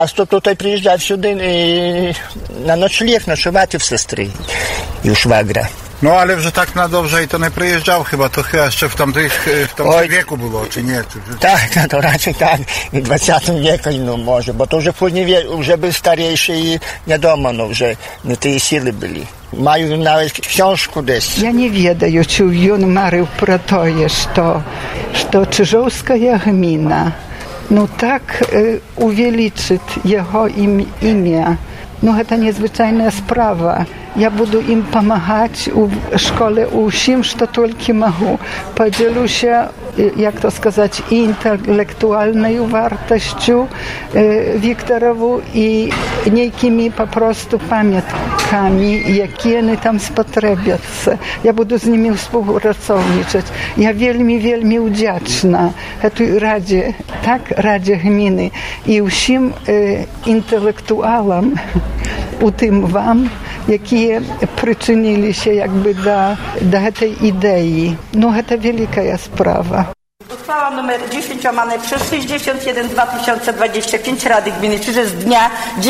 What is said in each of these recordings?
Часто tutaj приезжать сюди на ночлег, ночувати в сестри і у швагра. No ale że tak na dobrze i to nie przyjeżdżał chyba, to chyba jeszcze w tamtym wieku było, czy nie? Tak, to raczej tak, w 20 wieku, no może, bo to już później już był starszy i wiadomo, no, że nie te siły byli. Mają nawet książkę dесь. Я не ведаю, чи ён марыў пра тое, што Чыжоўская гміна, ну так увеличыць яго імя. Ну, гэта незвычайная справа. Я буду им помогать в школе усім, что только могу. Поделюся, як то сказать, и интеллектуальной вартостью Викторову, и некими попросту памятками, якія они там спотребятся. Я буду с ними współpracowniczać. Я вельми удячна этой раді, так, раді гміни, і усім інтелектуалам, у тим вам, які причинилися якби до этой идеи. Ну, это великая справа. Uchwała nr 10 łamane przez 61/2025 Rady Gminy Czyżew z dnia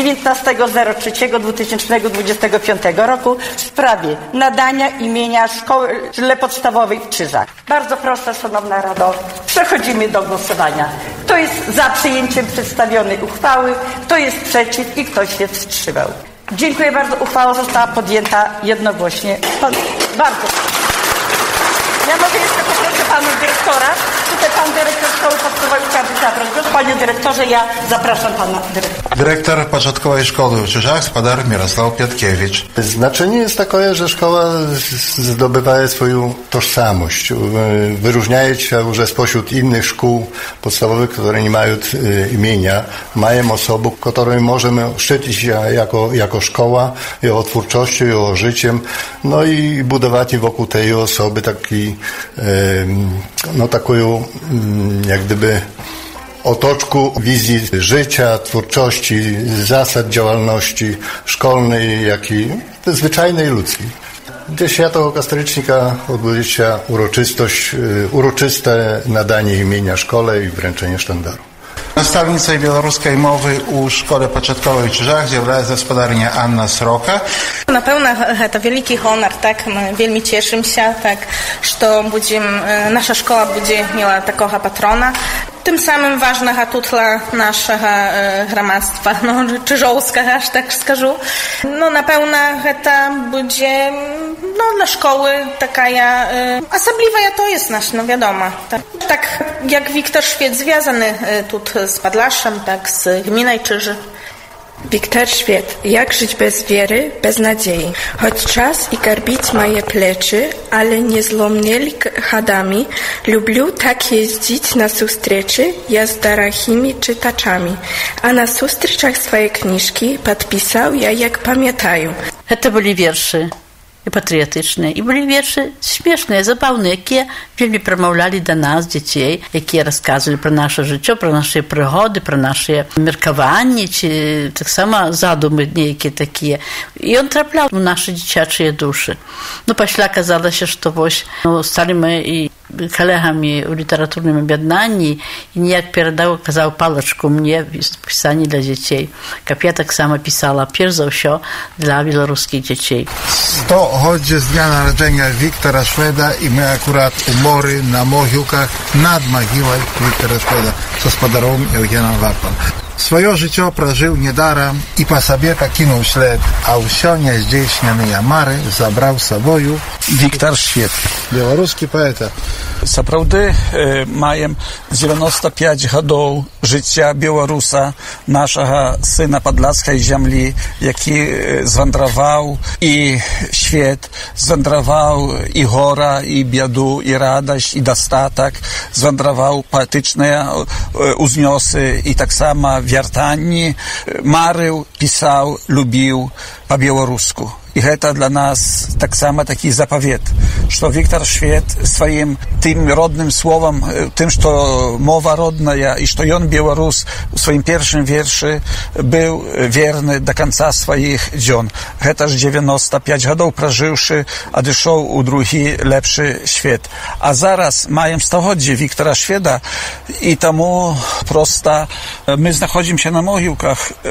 19.03.2025 roku w sprawie nadania imienia Szkole Podstawowej w Czyżach. Bardzo proszę, Szanowna Rado, przechodzimy do głosowania. Kto jest za przyjęciem przedstawionej uchwały, kto jest przeciw i kto się wstrzymał. Dziękuję bardzo. Uchwała została podjęta jednogłośnie. Bardzo. Ja może jeszcze poproszę pana dyrektora. Tutaj pan dyrektor szkoły podstawowej chciałby zabrać głos. Panie dyrektorze, ja zapraszam pana dyrektora. Dyrektor początkowej szkoły w Czyżach, Spadar Mirosław Piotkiewicz. Znaczenie jest takie, że szkoła zdobywa swoją tożsamość. Wyróżnia się, że spośród innych szkół podstawowych, które nie mają imienia, mają osobę, której możemy szczycić się jako szkoła, jego twórczością, jego życiem, no i budować wokół tej osoby taką jak gdyby otoczku wizji życia, twórczości, zasad działalności szkolnej, jak i zwyczajnej ludzkiej. Gdy świętego Kastrycznika odbyła się uroczyste nadanie imienia szkole i wręczenie sztandaru. Nastavnicą białoruskiej mowy u szkole początkowej w Czyżach jest gospodarnia Anna Sroka. Na pewno to wielki honor, tak, my wielmi cieszymy się, tak, że nasza szkoła będzie miała takiego patrona. Tym samym ważnego tu dla naszego громадства, czyżowskiego, aż tak skażu. No na pewno to będzie, dla szkoły taka osobliwa to jest nasz, wiadomo. Tak jak Wiktor Szwed związany tu z Podlaszem, tak z gminą Czyży. Wiktor Szwed, jak żyć bez wiery, bez nadziei? Choć czas i garbić moje plecy, ale nie zlomnieli chodami, lubię tak jeździć na sustreczy, ja z darachimi czytaczami, a na sustreczach swoje kniżki podpisał ja, jak pamiętają. To byli wiersze i patriotyczne, i byli wiersze śmieszne, zabawne, jakie wiele przemawiali do nas, dzieci, jakie rozkazywali pro nasze życie, pro nasze przygody, pro nasze merkowanie, czy tak samo zadumy niejakie takie. I on trafiał w nasze dzieciacze duszy. No, później okazało się, że staliśmy i kolegami w literaturnym objednaniu i niejak kazał pałeczku mnie w pisaniu dla dzieci. Jak ja tak samo pisała, pierwsze za wszystko dla białoruskich dzieci. 100 chodzi z dnia narodzenia Wiktora Szweda i my akurat umory na mogiłkach nad mogiłą Wiktora Szweda, co z podarowym Eugenem Warpą. Swoje życie przeżył niedarem i po sobie kinął śled, a usionie zdjęśniane Jamary zabrał z sobą Wiktor Szwed, białoruski poeta. Сапраўды маем 95 гадоў жыцця беларуса, нашага сына падлацкай зямлі, які звандраваў і свет, звандраваў і гора, і бяду, і радасць, і дастатак, звандраваў паэтычныя узнёсы і таксама вяртанні, марыў, пісаў, любіў па-беларуску. I to dla nas tak samo taki zapowiedź, że Wiktor Szwed swoim tym rodnym słowem, tym, że mowa rodna i że on Białorus w swoim pierwszym wierszy był wierny do końca swoich dzień. Też 95 lat przeżyłszy, a dyszał u drugi lepszy świat. A zaraz mają 100-lecie Wiktora Szweda i temu prosta my znachodzimy się na mogiłkach